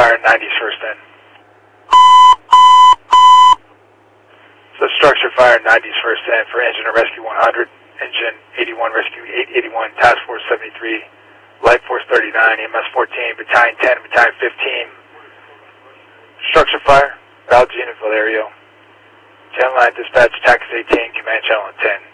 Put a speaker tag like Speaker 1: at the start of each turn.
Speaker 1: fire, 90's first in. So structure fire, 90's first in for engine and rescue 100, engine 81, rescue 881, task force 73, light force 39, EMS 14, battalion 10, battalion 15. Structure fire, Valjean and Valerio. Channel 9 dispatch, tax 18, command channel 10.